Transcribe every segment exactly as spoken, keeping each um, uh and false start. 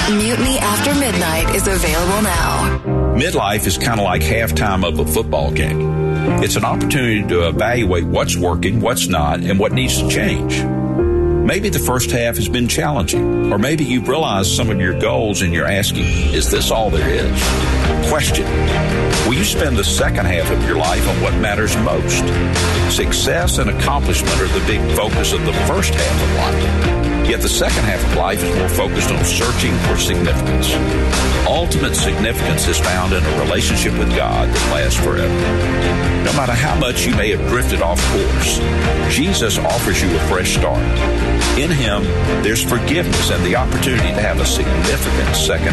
Mutiny After Midnight is available now. Midlife is kind of like halftime of a football game. It's an opportunity to evaluate what's working, what's not, and what needs to change. Maybe the first half has been challenging, or maybe you've realized some of your goals and you're asking, is this all there is? Question, will you spend the second half of your life on what matters most? Success and accomplishment are the big focus of the first half of life. Yet the second half of life is more focused on searching for significance. Ultimate significance is found in a relationship with God that lasts forever. No matter how much you may have drifted off course, Jesus offers you a fresh start. In Him, there's forgiveness and the opportunity to have a significant second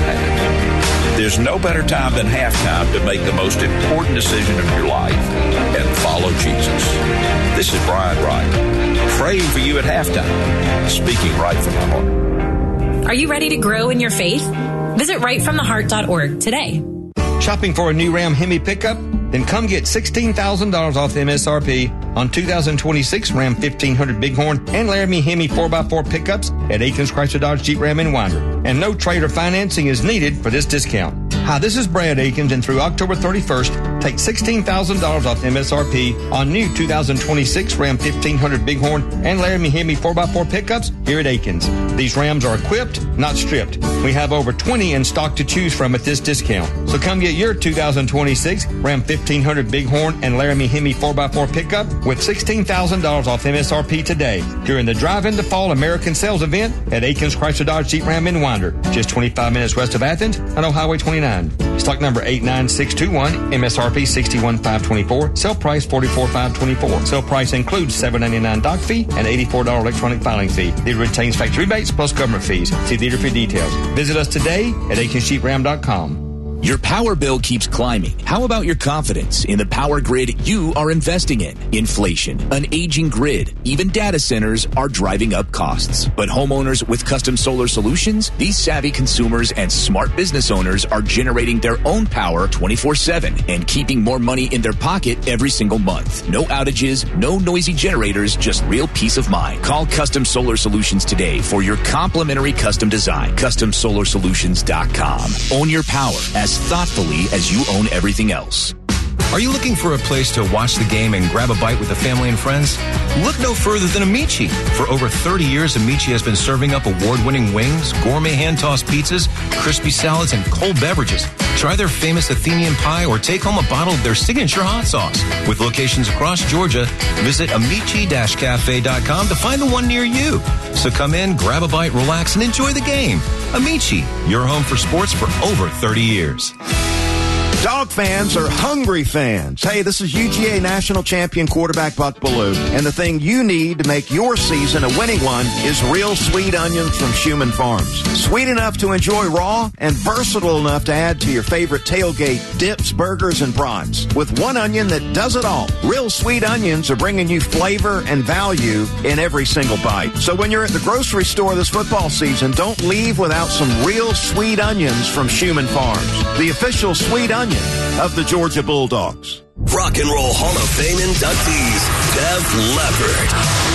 half. There's no better time than halftime to make the most important decision of your life and follow Jesus. This is Brian Wright, praying for you at halftime, speaking right from the heart. Are you ready to grow in your faith? Visit right from the heart dot org today. Shopping for a new Ram Hemi pickup? Then come get sixteen thousand dollars off M S R P on two thousand twenty-six Ram fifteen hundred Bighorn and Laramie Hemi four by four pickups at Aikens Chrysler Dodge Jeep Ram in Winder. And no trade or financing is needed for this discount. Hi, this is Brad Aikens, and through October thirty-first, take sixteen thousand dollars off M S R P on new two thousand twenty-six Ram fifteen hundred Bighorn and Laramie Hemi four by four pickups here at Aikens. These Rams are equipped, not stripped. We have over twenty in stock to choose from at this discount. So come get your two thousand twenty-six Ram fifteen hundred Bighorn and Laramie Hemi four by four pickup with sixteen thousand dollars off M S R P today during the Drive Into Fall American Sales Event at Aikens Chrysler Dodge Jeep Ram in Winder, just twenty-five minutes west of Athens on Old Highway twenty-nine. Stock number eight nine six two one, M S R P sixty-one five twenty-four, sale price forty-four five twenty-four. Sale price includes seven ninety-nine dock fee and eighty-four dollars electronic filing fee. Dealer retains factory rebates plus government fees. See dealer for details. Visit us today at Aikens Jeep Ram dot com. Your power bill keeps climbing. How about your confidence in the power grid you are investing in? Inflation, an aging grid, even data centers are driving up costs. But homeowners with custom solar solutions, these savvy consumers and smart business owners are generating their own power twenty-four seven and keeping more money in their pocket every single month. No outages, no noisy generators, just real peace of mind. Call Custom Solar Solutions today for your complimentary custom design. custom solar solutions dot com. Own your power as thoughtfully as you own everything else. Are you looking for a place to watch the game and grab a bite with the family and friends? Look no further than Amici. For over thirty years, Amici has been serving up award-winning wings, gourmet hand-tossed pizzas, crispy salads, and cold beverages. Try their famous Athenian pie or take home a bottle of their signature hot sauce. With locations across Georgia, visit amici dash cafe dot com to find the one near you. So come in, grab a bite, relax, and enjoy the game. Amici, your home for sports for over thirty years. Dog fans are hungry fans. Hey, this is U G A national champion quarterback Buck Bellew, and the thing you need to make your season a winning one is real sweet onions from Schumann Farms. Sweet enough to enjoy raw and versatile enough to add to your favorite tailgate dips, burgers, and brats. With one onion that does it all. Real sweet onions are bringing you flavor and value in every single bite. So when you're at the grocery store this football season, don't leave without some real sweet onions from Schumann Farms, the official sweet onion of the Georgia Bulldogs. Rock and Roll Hall of Fame inductees, Def Leppard.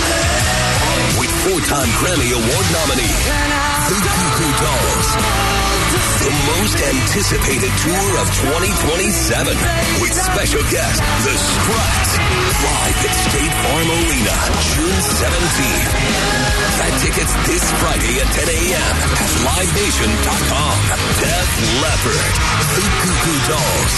With four-time Grammy Award nominee, the Goo Goo Dolls. The most anticipated tour of twenty twenty-seven. With special guest, The Struts. Live at State Farm Arena, June seventeenth. Buy tickets this Friday at ten a.m. at live nation dot com. Def Leppard, the Goo Goo Dolls.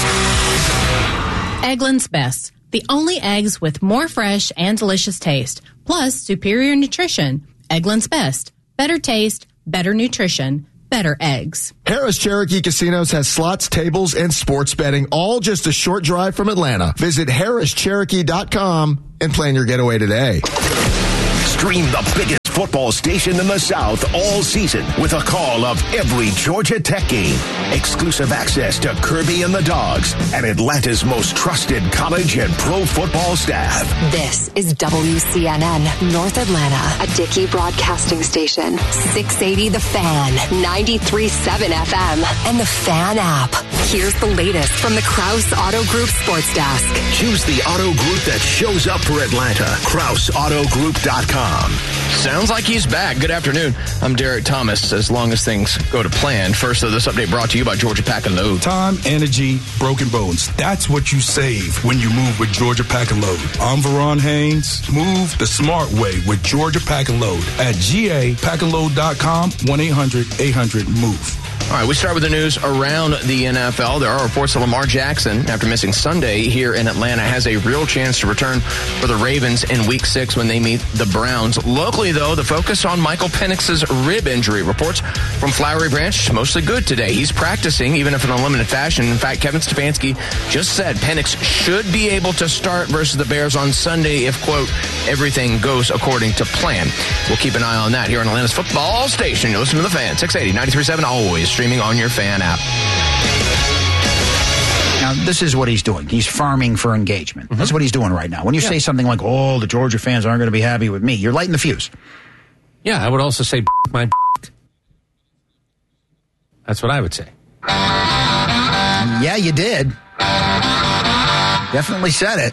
Eggland's Best. The only eggs with more fresh and delicious taste, plus superior nutrition. Eggland's Best. Better taste, better nutrition, better eggs. Harris Cherokee Casinos has slots, tables, and sports betting, all just a short drive from Atlanta. Visit harris cherokee dot com and plan your getaway today. Stream the biggest football station in the South all season with a call of every Georgia Tech game. Exclusive access to Kirby and the Dogs and Atlanta's most trusted college and pro football staff. This is W C N N North Atlanta, a Dickey broadcasting station. six eighty The Fan, ninety-three point seven F M, and the Fan app. Here's the latest from the Krause Auto Group Sports Desk. Choose the auto group that shows up for Atlanta. Krause Auto Group dot com. Sound Sounds like he's back. Good afternoon. I'm Derek Thomas, as long as things go to plan. First, though, this update brought to you by Georgia Pack and Load. Time, energy, broken bones. That's what you save when you move with Georgia Pack and Load. I'm Veron Haynes. Move the smart way with Georgia Pack and Load at G A pack and load dot com, one eight hundred eight hundred move. All right, we start with the news around the N F L. There are reports that Lamar Jackson, after missing Sunday here in Atlanta, has a real chance to return for the Ravens in Week six when they meet the Browns. Locally, though, the focus on Michael Penix's rib injury. Reports from Flowery Branch, mostly good today. He's practicing, even if in a limited fashion. In fact, Kevin Stefanski just said Penix should be able to start versus the Bears on Sunday if, quote, everything goes according to plan. We'll keep an eye on that here on Atlanta's football station. You listen to The Fan, six eighty, ninety-three point seven, always streaming on your Fan app. Now, this is what he's doing. He's farming for engagement. Mm-hmm. That's what he's doing right now. When you yeah. say something like, oh, the Georgia fans aren't going to be happy with me, you're lighting the fuse. Yeah, I would also say my That's what I would say. Yeah, you did. Definitely said it.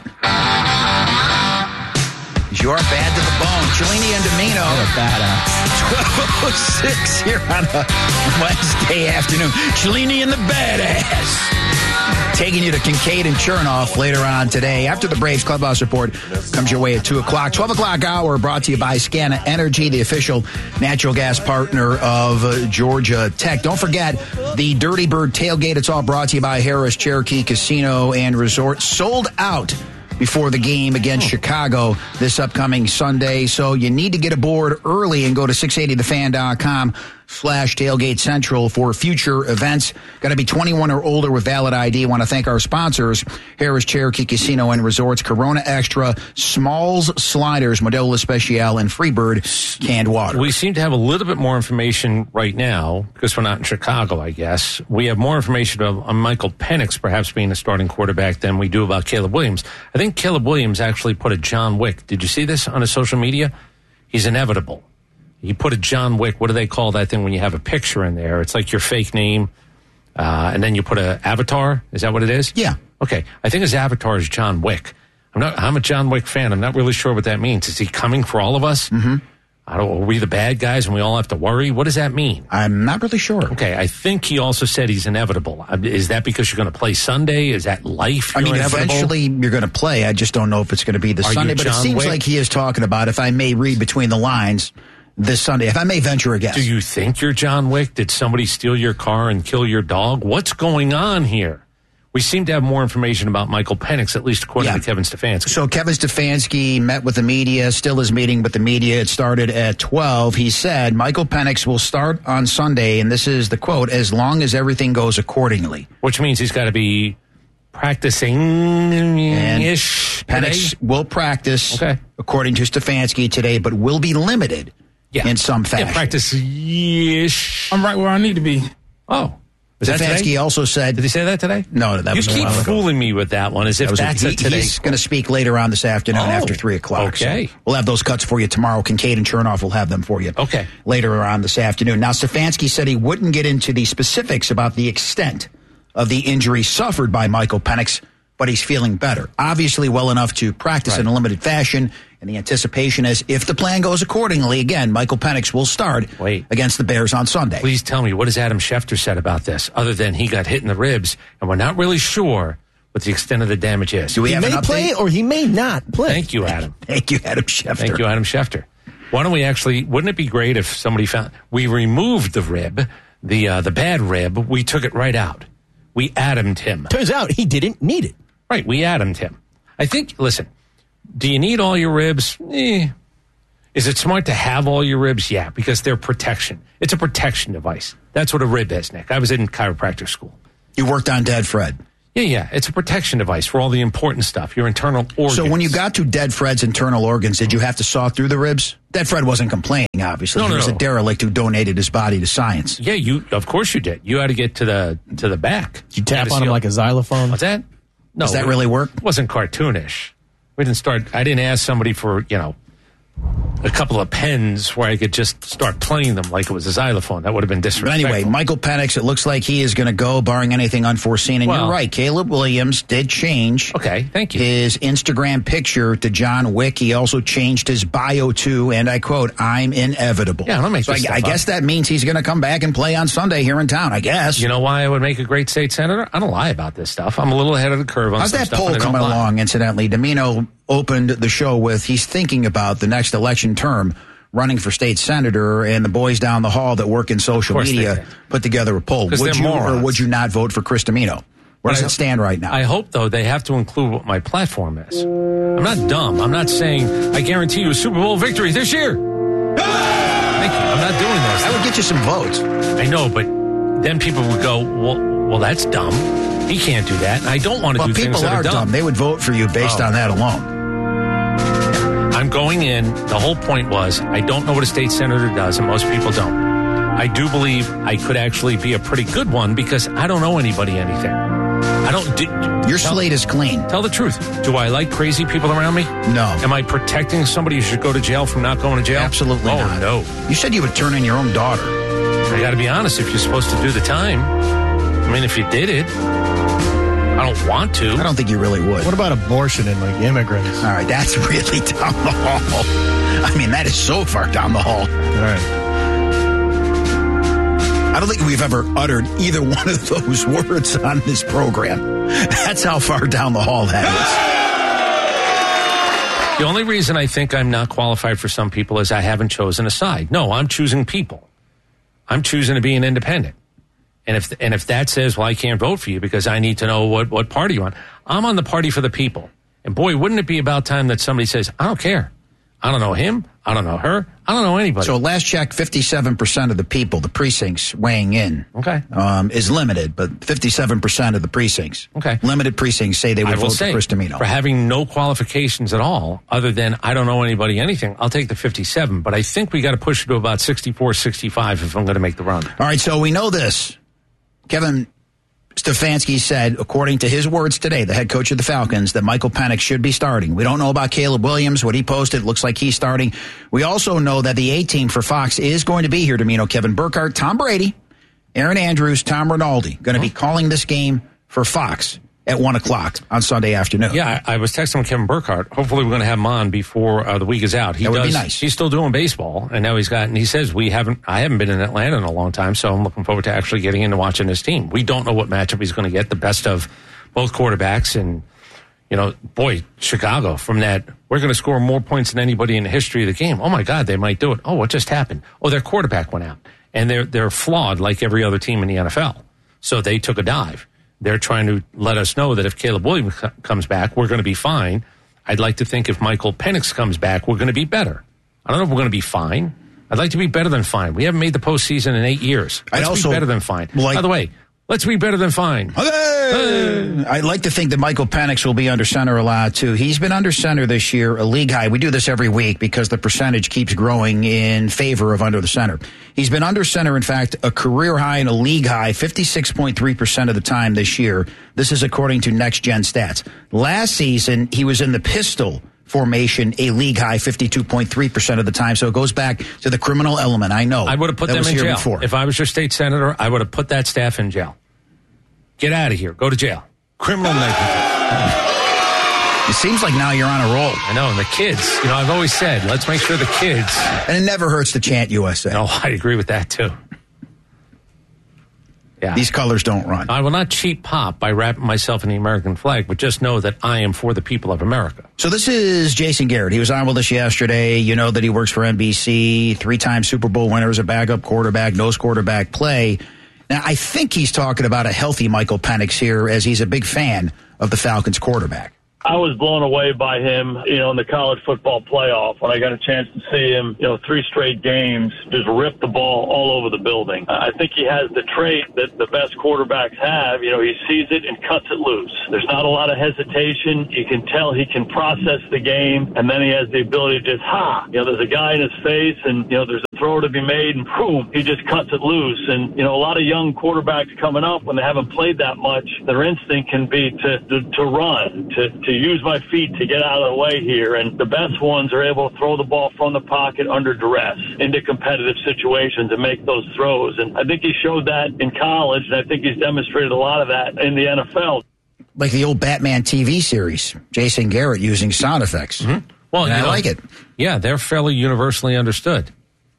You're bad to the bone. Cellini and Domino. You're a badass. twelve oh six here on a Wednesday afternoon. Cellini and the Badass. Taking you to Kincaid and Chernoff later on today. After the Braves Clubhouse Report comes your way at two o'clock. twelve o'clock hour brought to you by Scana Energy, the official natural gas partner of uh, Georgia Tech. Don't forget the Dirty Bird Tailgate. It's all brought to you by Harris Cherokee Casino and Resort. Sold out before the game against Chicago this upcoming Sunday. So you need to get aboard early and go to six eighty the fan dot com slash tailgate central for future events. Got to be twenty-one or older with valid I D. Want to thank our sponsors, Harris Cherokee Casino and Resorts, Corona Extra, Smalls Sliders, Modelo Especial, and Freebird canned water. We seem to have a little bit more information right now, because we're not in Chicago, I guess. We have more information on Michael Penix perhaps being a starting quarterback than we do about Caleb Williams. I think Caleb Williams actually put a John Wick. Did you see this on his social media? He's inevitable. He put a John Wick. What do they call that thing when you have a picture in there? It's like your fake name, uh, and then you put an avatar. Is that what it is? Yeah. Okay. I think his avatar is John Wick. I'm not. I'm a John Wick fan. I'm not really sure what that means. Is he coming for all of us? Mm-hmm. I don't. Are we the bad guys and we all have to worry? What does that mean? I'm not really sure. Okay. I think he also said he's inevitable. Is that because you're going to play Sunday? Is that life? I mean, inevitable? Eventually you're going to play. I just don't know if it's going to be the Are Sunday. But it seems Wick? like he is talking about, if I may read between the lines, this Sunday, if I may venture a guess. Do you think you're John Wick? Did somebody steal your car and kill your dog? What's going on here? We seem to have more information about Michael Penix, at least according yeah. to Kevin Stefanski. So Kevin Stefanski met with the media, still is meeting with the media. It started at twelve. He said Michael Penix will start on Sunday, and this is the quote, as long as everything goes accordingly. Which means he's got to be practicing-ish Penix today? will practice, okay. according to Stefanski today, but will be limited yeah. in some fashion. Yeah, practice-ish. I'm right where I need to be. Oh. Was Stefanski also said... Did he say that today? No, that you was a keep while ago. fooling me with that one as if that that's a, a, he, today. He's going to speak later on this afternoon oh, after three o'clock. Okay. So we'll have those cuts for you tomorrow. Kincaid and Chernoff will have them for you okay. later on this afternoon. Now, Stefanski said he wouldn't get into the specifics about the extent of the injury suffered by Michael Penix, but he's feeling better. Obviously well enough to practice right. in a limited fashion, and the anticipation is if the plan goes accordingly, again, Michael Penix will start Wait. against the Bears on Sunday. Please tell me, what has Adam Schefter said about this, other than he got hit in the ribs, and we're not really sure what the extent of the damage is. Do we he have may an update? play or he may not play. Thank you, Adam. Thank you, Adam Schefter. Thank you, Adam Schefter. Why don't we actually, wouldn't it be great if somebody found, we removed the rib, the uh, the bad rib, we took it right out. We Atomed him. Turns out he didn't need it. Right, we Atomed him. I think, listen, do you need all your ribs? Eh. Is it smart to have all your ribs? Yeah, because they're protection. It's a protection device. That's what a rib is, Nick. I was in chiropractic school. You worked on Dead Fred. Yeah, yeah. It's a protection device for all the important stuff, your internal organs. So when you got to Dead Fred's internal organs, did you have to saw through the ribs? Dead Fred wasn't complaining, obviously. No, he no, was no. a derelict who donated his body to science. Yeah, you. Of course you did. You had to get to the to the back. Did you tap on him like a xylophone? What's that? No. Does that really work? It wasn't cartoonish. We didn't start. I didn't ask somebody for, you know, a couple of pens where I could just start playing them like it was a xylophone. That would have been But disrespectful. anyway, Michael Penix, it looks like he is going to go, barring anything unforeseen. And Well- you're right, Caleb Williams did change. Okay, thank you. His Instagram picture to John Wick. He also changed his bio to, and I quote, "I'm inevitable." Yeah, don't make so this I, stuff I guess up. that means he's going to come back and play on Sunday here in town. I guess. You know why I would make a great state senator? I don't lie about this stuff. I'm a little ahead of the curve on How's some that stuff. poll and I don't coming lie. along? Incidentally, Domino opened the show with he's thinking about the next election term, running for state senator, and the boys down the hall that work in social course they media did. put together a poll. 'Cause Would they're you or morons. would you not vote for Chris Domino? Where does I- it stand right now? I hope, though, they have to include what my platform is. I'm not dumb. I'm not saying, I guarantee you a Super Bowl victory this year. Thank you. I'm not doing those. That would get you some votes. I know, but then people would go, well, well, that's dumb. He can't do that. And I don't want to Well, do people things that are are dumb. dumb. They would vote for you based Oh. on that alone. I'm going in. The whole point was I don't know what a state senator does, and most people don't. I do believe I could actually be a pretty good one because I don't know anybody anything. I don't. Do, Your tell, slate is clean. Tell the truth. Do I like crazy people around me? No. Am I protecting somebody who should go to jail from not going to jail? Absolutely oh, not. no. You said you would turn in your own daughter. I got to be honest. If you're supposed to do the time, I mean, if you did it, I don't want to. I don't think you really would. What about abortion and like immigrants? All right, that's really down the hall. I mean, that is so far down the hall. All right. I don't think we've ever uttered either one of those words on this program. That's how far down the hall that is. The only reason I think I'm not qualified for some people is I haven't chosen a side. No, I'm choosing people. I'm choosing to be an independent. And if and if that says, well, I can't vote for you because I need to know what, what party you're on, I'm on the party for the people. And boy, wouldn't it be about time that somebody says, I don't care. I don't know him. I don't know her. I don't know anybody. So last check, fifty-seven percent of the people, the precincts weighing in, okay, um, is limited, but fifty-seven percent of the precincts, okay, limited precincts say they would I will vote say, for Chris Domino. for having no qualifications at all, other than I don't know anybody, anything, I'll take the fifty-seven. But I think we got to push it to about sixty-four, sixty-five if I'm going to make the run. All right, so we know this. Kevin Stefanski said, according to his words today, the head coach of the Falcons, that Michael Penix should be starting. We don't know about Caleb Williams. What he posted looks like he's starting. We also know that the A-team for Fox is going to be here, Domino. Kevin Burkhardt, Tom Brady, Aaron Andrews, Tom Rinaldi, going to be calling this game for Fox at one o'clock on Sunday afternoon. Yeah, I, I was texting Kevin Burkhardt. Hopefully we're going to have him on before uh, the week is out. He That would does, be nice. He's still doing baseball, and now he's got, and he says, we haven't, I haven't been in Atlanta in a long time, so I'm looking forward to actually getting into watching his team. We don't know what matchup he's going to get, the best of both quarterbacks, and, you know, boy, Chicago, from that, we're going to score more points than anybody in the history of the game. Oh my God, they might do it. Oh, what just happened? Oh, their quarterback went out. And they're, they're flawed like every other team in the N F L. So they took a dive. They're trying to let us know that if Caleb Williams c- comes back, we're going to be fine. I'd like to think if Michael Penix comes back, we're going to be better. I don't know if we're going to be fine. I'd like to be better than fine. We haven't made the postseason in eight years. I'd Let's also be better than fine. like- By the way, let's be better than fine. I'd like to think that Michael Penix will be under center a lot, too. He's been under center this year, a league high. We do this every week because the percentage keeps growing in favor of under the center. He's been under center, in fact, a career high and a league high fifty-six point three percent of the time this year. This is according to Next Gen Stats. Last season, he was in the pistol formation, a league high fifty-two point three percent of the time. So it goes back to the criminal element. I know. I would have put that them was in here jail. before. If I was your state senator, I would have put that staff in jail. Get out of here. Go to jail. Criminal negligence. It seems like now you're on a roll. I know. And the kids, you know, I've always said, let's make sure the kids. And it never hurts to chant U S A. No, I agree with that, too. Yeah. These colors don't run. I will not cheap pop by wrapping myself in the American flag, but just know that I am for the people of America. So this is Jason Garrett. He was on with us yesterday. You know that he works for N B C, three-time Super Bowl winner as a backup quarterback, knows quarterback play. Now, I think he's talking about a healthy Michael Penix here, as he's a big fan of the Falcons quarterback. I was blown away by him, you know, in the college football playoff when I got a chance to see him, you know, three straight games, just rip the ball all over the building. I think he has the trait that the best quarterbacks have. You know, he sees it and cuts it loose. There's not a lot of hesitation. You can tell he can process the game, and then he has the ability to just, ha, you know, there's a guy in his face, and, you know, there's a throw to be made, and boom, he just cuts it loose. And, you know, a lot of young quarterbacks coming up, when they haven't played that much, their instinct can be to, to, to run, to, to use my feet to get out of the way here. And the best ones are able to throw the ball from the pocket under duress into competitive situations and make those throws. And I think he showed that in college, and I think he's demonstrated a lot of that in the N F L. Like the old Batman T V series, Jason Garrett using sound effects. Mm-hmm. Well, and you I know, like it. Yeah, they're fairly universally understood.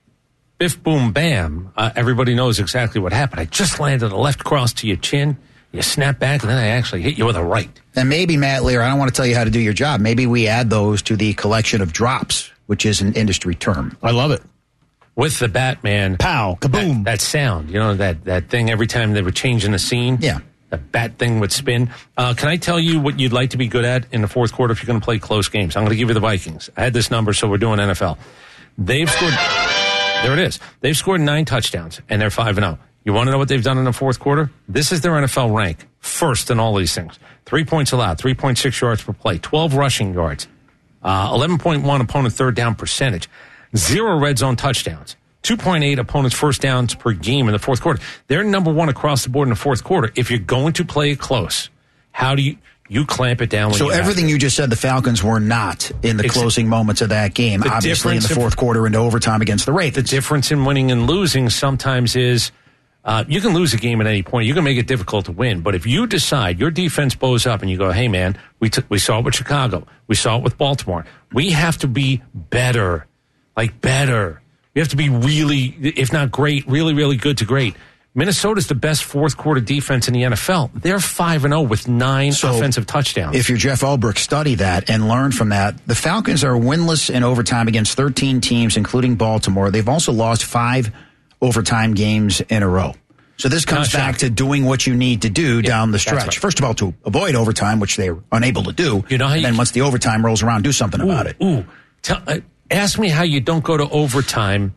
Biff, boom, bam. Uh, everybody knows exactly what happened. I just landed a left cross to your chin. You snap back, and then I actually hit you with a right. And maybe, Matt Lear, I don't want to tell you how to do your job. Maybe we add those to the collection of drops, which is an industry term. I love it. With the Batman. Pow, kaboom. That, that sound, you know, that, that thing every time they were changing the scene. Yeah. The bat thing would spin. Uh, can I tell you what you'd like to be good at in the fourth quarter if you're going to play close games? I'm going to give you the Vikings. I had this number, so we're doing N F L. They've scored... There it is. They've scored nine touchdowns, and they're five and oh. You want to know what they've done in the fourth quarter? This is their N F L rank, first in all these things. Three points allowed, three point six yards per play, twelve rushing yards, uh, eleven point one opponent third down percentage, zero red zone touchdowns, two point eight opponents first downs per game in the fourth quarter. They're number one across the board in the fourth quarter. If you're going to play it close, how do you... You clamp it down. When so you everything you just said, the Falcons were not in the Ex- closing moments of that game. The obviously, in the fourth in, quarter into overtime against the Ravens. The difference in winning and losing sometimes is uh, you can lose a game at any point. You can make it difficult to win. But if you decide your defense bows up and you go, hey, man, we t- we saw it with Chicago. We saw it with Baltimore. We have to be better, like better. We have to be really, if not great, really, really good to great. Minnesota's the best fourth quarter defense in the N F L. They're five and oh with nine so offensive touchdowns. If you're Jeff Ulbrich, study that and learn from that. The Falcons are winless in overtime against thirteen teams, including Baltimore. They've also lost five overtime games in a row. So this comes Not back shocking. to doing what you need to do Yeah, down the that's stretch. right. First of all, to avoid overtime, which they're unable to do. You know how and you then once the overtime rolls around, do something ooh, about it. Ooh, Tell, uh, ask me how you don't go to overtime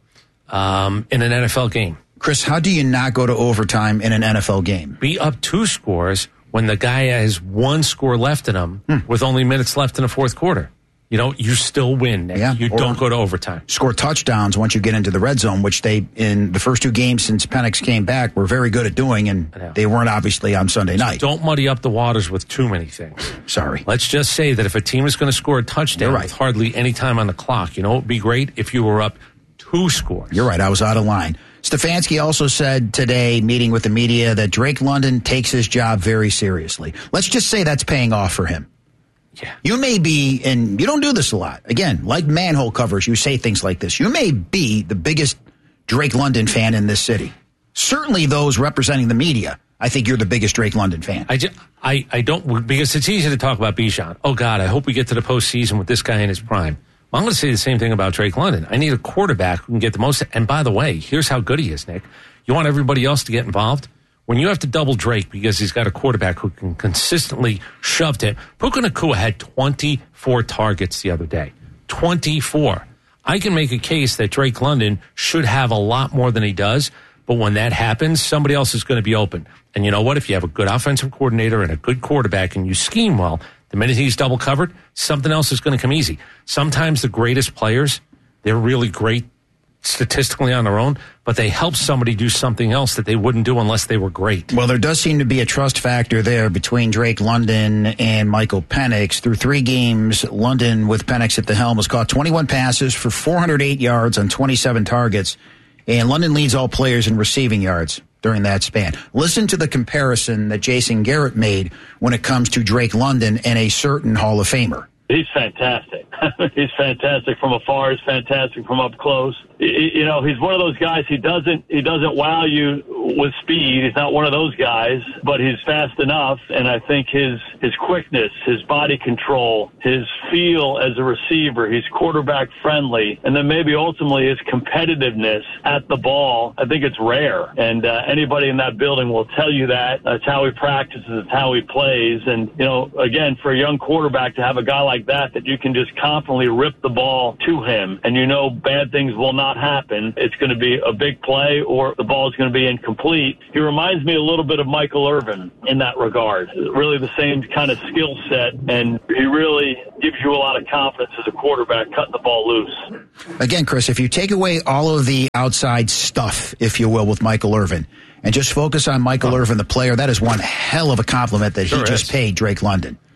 um, in an N F L game. Chris, how do you not go to overtime in an N F L game? Be up two scores when the guy has one score left in him hmm. with only minutes left in the fourth quarter. You know, you still win. Nick. Yeah, you don't go to overtime. Score touchdowns once you get into the red zone, which they, in the first two games since Penix came back, were very good at doing, and they weren't obviously on Sunday night. Don't muddy up the waters with too many things. Sorry. Let's just say that if a team is going to score a touchdown right. with hardly any time on the clock, you know, it would be great if you were up two scores. You're right. I was out of line. Stefanski also said today, meeting with the media, that Drake London takes his job very seriously. Let's just say that's paying off for him. Yeah. You may be, and you don't do this a lot. Again, like manhole covers, you say things like this. You may be the biggest Drake London fan in this city. Certainly those representing the media, I think you're the biggest Drake London fan. I, just, I, I don't, because it's easy to talk about Bijan. Oh, God, I hope we get to the postseason with this guy in his prime. Well, I'm going to say the same thing about Drake London. I need a quarterback who can get the most. And by the way, here's how good he is, Nick. You want everybody else to get involved? When you have to double Drake because he's got a quarterback who can consistently shove to him. Puka Nacua had twenty-four targets the other day. twenty-four. I can make a case that Drake London should have a lot more than he does. But when that happens, somebody else is going to be open. And you know what? If you have a good offensive coordinator and a good quarterback and you scheme well, the minute he's double covered, something else is going to come easy. Sometimes the greatest players, they're really great statistically on their own, but they help somebody do something else that they wouldn't do unless they were great. Well, there does seem to be a trust factor there between Drake London and Michael Penix. Through three games, London with Penix at the helm has caught twenty-one passes for four hundred eight yards on twenty-seven targets, and London leads all players in receiving yards during that span. Listen to the comparison that Jason Garrett made when it comes to Drake London and a certain Hall of Famer. He's fantastic. He's fantastic from afar. He's fantastic from up close. You know, he's one of those guys. He doesn't he doesn't wow you with speed. He's not one of those guys, but he's fast enough. And I think his his quickness, his body control, his feel as a receiver, he's quarterback friendly, and then maybe ultimately his competitiveness at the ball. I think it's rare, and uh, anybody in that building will tell you that. That's how he practices. It's how he plays. And you know, again, for a young quarterback to have a guy like that that you can just confidently rip the ball to him, and you know bad things will not happen. It's going to be a big play, or the ball is going to be incomplete. He reminds me a little bit of Michael Irvin in that regard. Really the same kind of skill set, and he really gives you a lot of confidence as a quarterback cutting the ball loose. Again, Chris, if you take away all of the outside stuff, if you will, with Michael Irvin, and just focus on Michael oh. Irvin, the player, that is one hell of a compliment that he sure just is. paid Drake London.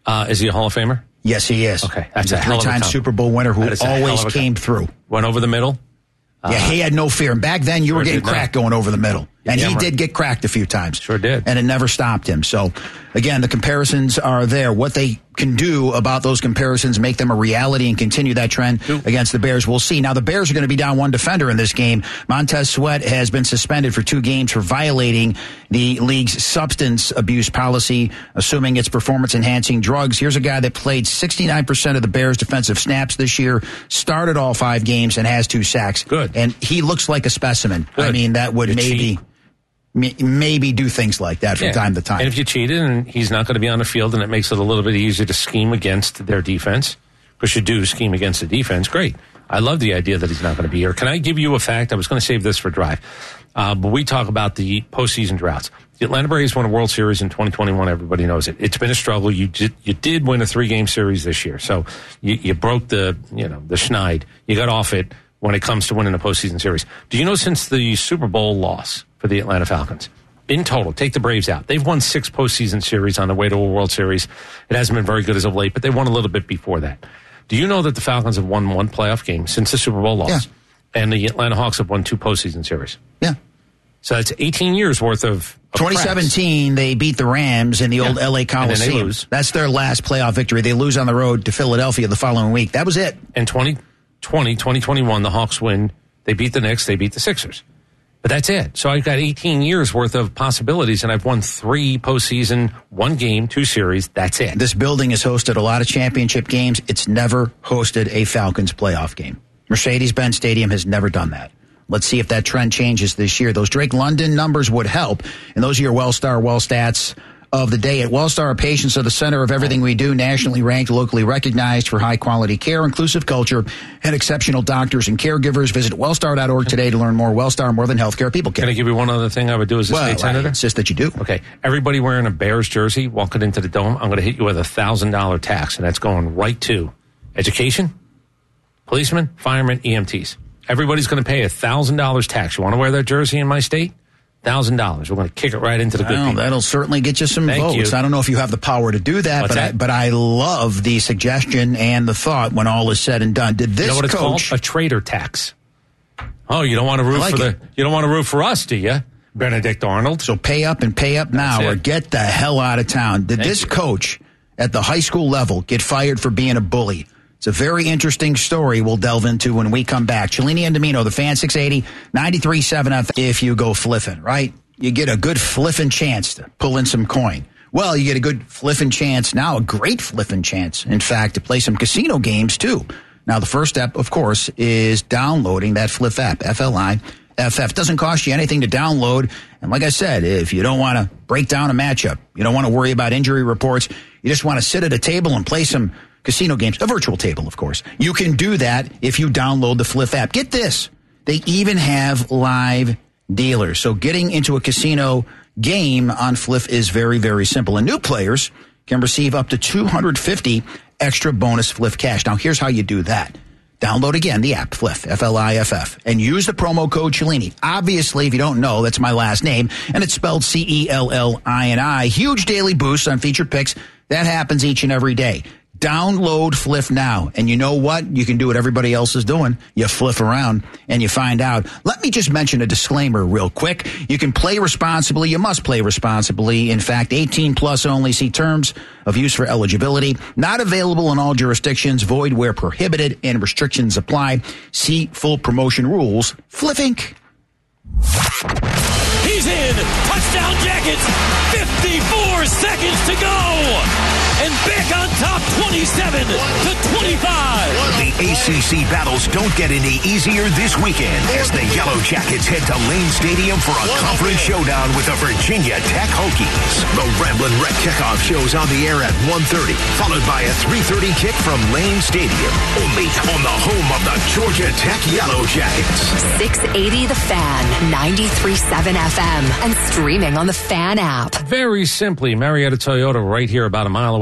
Uh, is he a Hall of Famer? Yes, he is. Okay, that's He's a a hell of a three-time comp. Super Bowl winner who That is a hell always of a came comp. through. Went over the middle. Yeah, Uh, he had no fear. And back then, you were sure getting did not. cracked going over the middle. And Yeah, he right. did get cracked a few times. Sure did. And it never stopped him. So, again, the comparisons are there. What they can do about those comparisons, make them a reality and continue that trend against the Bears, we'll see. Now, the Bears are going to be down one defender in this game. Montez Sweat has been suspended for two games for violating the league's substance abuse policy, assuming it's performance-enhancing drugs. Here's a guy that played sixty-nine percent of the Bears' defensive snaps this year, started all five games, and has two sacks. Good. And he looks like a specimen. Good. I mean, that would You maybe... cheat. may- maybe do things like that from Yeah. time to time. And if you cheated and he's not going to be on the field and it makes it a little bit easier to scheme against their defense, because you do scheme against the defense, great. I love the idea that he's not going to be here. Can I give you a fact? I was going to save this for drive. Uh, but we talk about the postseason droughts. The Atlanta Braves won a World Series in twenty twenty-one. Everybody knows it. It's been a struggle. You did, you did win a three-game series this year. So you, you broke the, you know, the schneid. You got off it when it comes to winning a postseason series. Do you know since the Super Bowl loss for the Atlanta Falcons, in total, take the Braves out, they've won six postseason series on their way to a World Series. It hasn't been very good as of late, but they won a little bit before that. Do you know that the Falcons have won one playoff game since the Super Bowl loss? Yeah. And the Atlanta Hawks have won two postseason series? Yeah. So that's eighteen years worth of, of twenty seventeen, they beat the Rams in the old Yeah. L A And then they Coliseum. lose. That's their last playoff victory. They lose on the road to Philadelphia the following week. That was it. And twenty twenty, twenty twenty-one, the Hawks win. They beat the Knicks. They beat the Sixers. But that's it. So I've got eighteen years worth of possibilities, and I've won three postseason, one game, two series. That's it. This building has hosted a lot of championship games. It's never hosted a Falcons playoff game. Mercedes-Benz Stadium has never done that. Let's see if that trend changes this year. Those Drake London numbers would help. And those are your Wellstar Well Stats of the day. At Wellstar, our patients are the center of everything we do, nationally ranked, locally recognized for high-quality care, inclusive culture, and exceptional doctors and caregivers. Visit wellstar dot org today to learn more. Wellstar, more than healthcare. People care. Can I give you one other thing I would do as a Well, state senator? I insist that you do. Okay. Everybody wearing a Bears jersey walking into the Dome, I'm going to hit you with a one thousand dollars tax, and that's going right to education, policemen, firemen, E M Ts. Everybody's going to pay a one thousand dollars tax. You want to wear that jersey in my state? one thousand dollars. We're going to kick it right into the good Well, people. that'll certainly get you some Thank votes. you. I don't know if you have the power to do that, What's but I, that? but I love the suggestion and the thought when all is said and done. Did this You know what it's coach... called? A trader tax. Oh, you don't want to root like for it. the you don't want to root for us, do you? Benedict Arnold. So pay up and pay up now That's or it. get the hell out of town. Did Thank this you. coach at the high school level get fired for being a bully? It's a very interesting story we'll delve into when we come back. Cellini and Domino, the Fan six eighty, ninety-three point seven F M. If you go fliffing, right? You get a good fliffing chance to pull in some coin. Well, you get a good fliffing chance now, a great fliffing chance, in fact, to play some casino games too. Now, the first step, of course, is downloading that Fliff app, F L I F F. Doesn't cost you anything to download. And like I said, if you don't want to break down a matchup, you don't want to worry about injury reports, you just want to sit at a table and play some casino games, a virtual table, of course. You can do that if you download the Fliff app. Get this. They even have live dealers. So getting into a casino game on Fliff is very, very simple. And new players can receive up to two hundred fifty extra bonus Fliff cash. Now, here's how you do that. Download again the app, Fliff, F L I F F, and use the promo code Cellini. Obviously, if you don't know, that's my last name, and it's spelled C E L L I N I. Huge daily boosts on featured picks. That happens each and every day. Download Fliff now. And you know what? You can do what everybody else is doing. You fliff around and you find out. Let me just mention a disclaimer real quick. You can play responsibly. You must play responsibly. In fact, eighteen plus only. See terms of use for eligibility. Not available in all jurisdictions. Void where prohibited and restrictions apply. See full promotion rules. Fliff Incorporated. He's in. Touchdown Jackets. fifty-four seconds to go. And back on top twenty-seven to twenty-five. The A C C battles don't get any easier this weekend as the Yellow Jackets head to Lane Stadium for a conference showdown with the Virginia Tech Hokies. The Ramblin' Wreck kickoff shows on the air at one thirty, followed by a three thirty kick from Lane Stadium. Only on the home of the Georgia Tech Yellow Jackets. six eighty The Fan, ninety-three point seven F M, and streaming on the Fan app. Very simply, Marietta Toyota right here about a mile away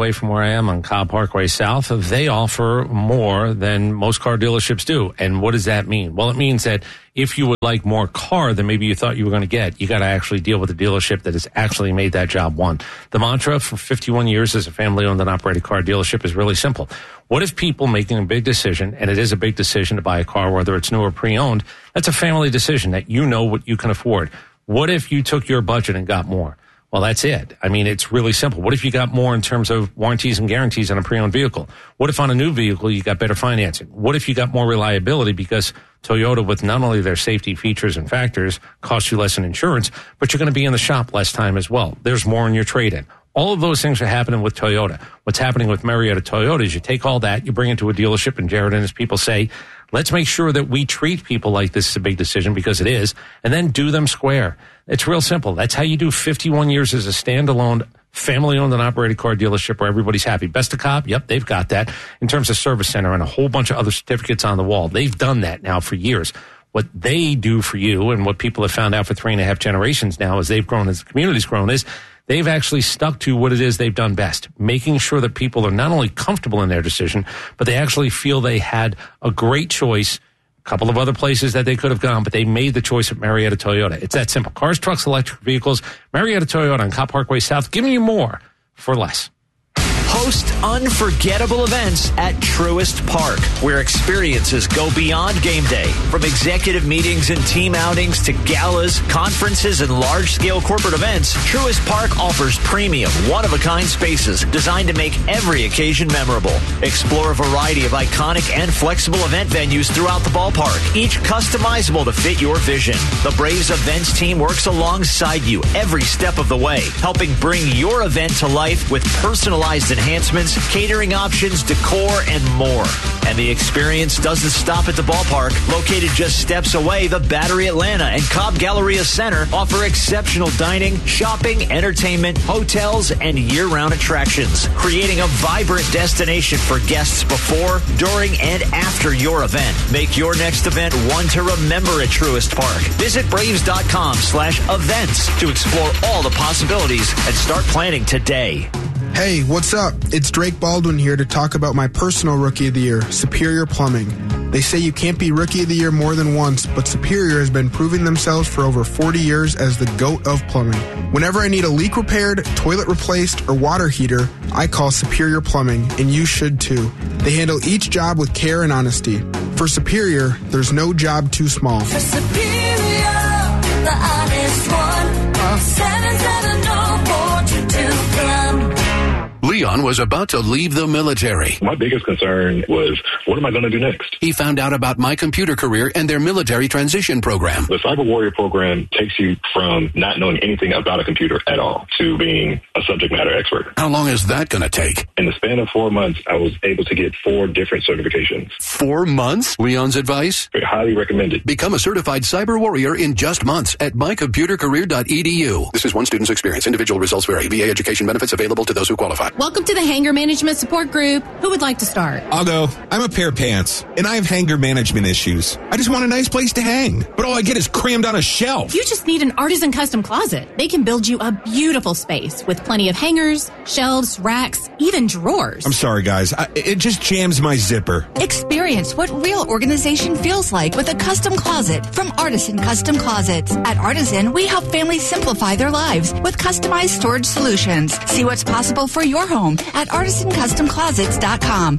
away from where I am on Cobb Parkway South, they offer more than most car dealerships do. And what does that mean? Well, it means that if you would like more car than maybe you thought you were going to get, you got to actually deal with a dealership that has actually made that job one. The mantra for fifty-one years as a family-owned and operated car dealership is really simple. What if people making a big decision, and it is a big decision to buy a car, whether it's new or pre-owned, that's a family decision that you know what you can afford. What if you took your budget and got more? Well, that's it. I mean, it's really simple. What if you got more in terms of warranties and guarantees on a pre-owned vehicle? What if on a new vehicle you got better financing? What if you got more reliability because Toyota, with not only their safety features and factors, costs you less in insurance, but you're going to be in the shop less time as well. There's more in your trade-in. All of those things are happening with Toyota. What's happening with Marietta Toyota is you take all that, you bring it to a dealership, and Jared and his people say, let's make sure that we treat people like this is a big decision, because it is, and then do them square. It's real simple. That's how you do fifty-one years as a standalone, family-owned and operated car dealership where everybody's happy. Best of Cobb, yep, they've got that. In terms of service center and a whole bunch of other certificates on the wall, they've done that now for years. What they do for you, and what people have found out for three and a half generations now as they've grown, as the community's grown, is they've actually stuck to what it is they've done best, making sure that people are not only comfortable in their decision, but they actually feel they had a great choice. A couple of other places that they could have gone, but they made the choice at Marietta Toyota. It's that simple. Cars, trucks, electric vehicles, Marietta Toyota on Cobb Parkway South, giving you more for less. Host unforgettable events at Truist Park, where experiences go beyond game day. From executive meetings and team outings to galas, conferences, and large-scale corporate events, Truist Park offers premium, one-of-a-kind spaces designed to make every occasion memorable. Explore a variety of iconic and flexible event venues throughout the ballpark, each customizable to fit your vision. The Braves events team works alongside you every step of the way, helping bring your event to life with personalized enhancements, catering options, decor, and more. And the experience doesn't stop at the ballpark. Located just steps away, the Battery Atlanta and Cobb Galleria Center offer exceptional dining, shopping, entertainment, hotels, and year-round attractions, creating a vibrant destination for guests before, during, and after your event. Make your next event one to remember at Truist Park. Visit Braves.com slash events to explore all the possibilities and start planning today. Hey, what's up? It's Drake Baldwin here to talk about my personal Rookie of the Year, Superior Plumbing. They say you can't be Rookie of the Year more than once, but Superior has been proving themselves for over forty years as the GOAT of plumbing. Whenever I need a leak repaired, toilet replaced, or water heater, I call Superior Plumbing, and you should too. They handle each job with care and honesty. For Superior, there's no job too small. For Superior, the honest one, call seven seven zero four two two plum. Leon was about to leave the military. My biggest concern was, what am I going to do next? He found out about My Computer Career and their military transition program. The Cyber Warrior program takes you from not knowing anything about a computer at all to being a subject matter expert. How long is that going to take? In the span of four months, I was able to get four different certifications. Four months? Leon's advice? I highly recommend it. Become a certified Cyber Warrior in just months at my computer career dot e d u. This is one student's experience. Individual results vary. V A education benefits available to those who qualify. Welcome to the Hanger Management Support Group. Who would like to start? I'll go. I'm a pair of pants, and I have hanger management issues. I just want a nice place to hang, but all I get is crammed on a shelf. You just need an Artisan custom closet. They can build you a beautiful space with plenty of hangers, shelves, racks, even drawers. I'm sorry, guys. I, it just jams my zipper. Experience what real organization feels like with a custom closet from Artisan Custom Closets. At Artisan, we help families simplify their lives with customized storage solutions. See what's possible for your home at artisan custom closets dot com.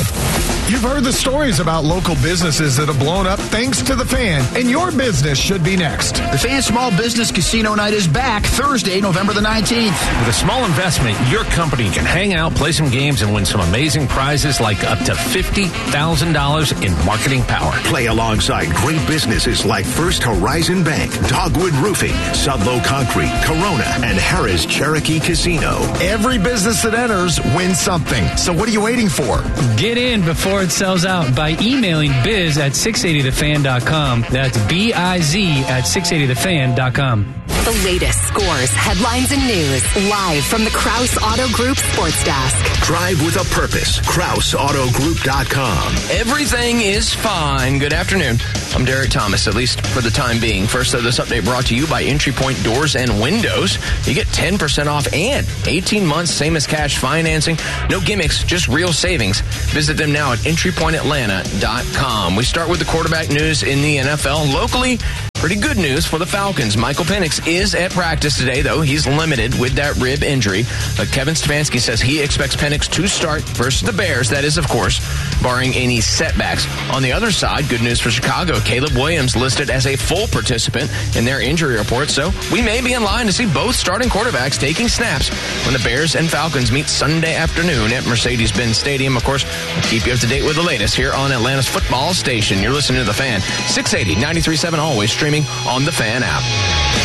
You've heard the stories about local businesses that have blown up thanks to The Fan, and your business should be next. The Fan Small Business Casino Night is back Thursday, November the nineteenth. With a small investment, your company can hang out, play some games, and win some amazing prizes like up to fifty thousand dollars in marketing power. Play alongside great businesses like First Horizon Bank, Dogwood Roofing, Sudlow Concrete, Corona, and Harrah's Cherokee Casino. Every business that enters wins something. So what are you waiting for? Get in before it sells out by emailing biz at six eighty the fan dot com. That's B I Z at six eighty the fan dot com. The latest scores, headlines, and news live from the Krause Auto Group Sports Desk. Drive with a purpose. Krause Auto Group dot com. Everything is fine. Good afternoon. I'm Derek Thomas, at least for the time being. First, though, this update brought to you by Entry Point Doors and Windows. You get ten percent off and eighteen months, same as cash financing. No gimmicks, just real savings. Visit them now at entry point atlanta dot com. We start with the quarterback news in the N F L. Locally, pretty good news for the Falcons. Michael Penix is at practice today, though. He's limited with that rib injury. But Kevin Stefanski says he expects Penix to start versus the Bears. That is, of course, barring any setbacks. On the other side, good news for Chicago. Caleb Williams listed as a full participant in their injury report. So we may be in line to see both starting quarterbacks taking snaps when the Bears and Falcons meet Sunday afternoon at Mercedes-Benz Stadium. Of course, we'll keep you up to date with the latest here on Atlanta's football station. You're listening to The Fan. six eighty, ninety-three point seven, always streaming on the Fan app.